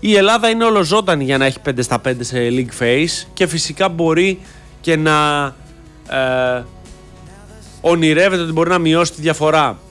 Η Ελλάδα είναι ολοζώτανη για να έχει 5 στα 5 σε league phase και φυσικά μπορεί και να ονειρεύεται ότι μπορεί να μειώσει τη διαφορά.